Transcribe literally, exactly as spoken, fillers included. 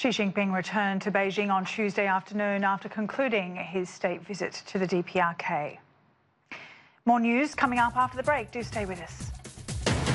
Xi Jinping returned to Beijing on Tuesday afternoon after concluding his state visit to the D P R K. More news coming up after the break. Do stay with us.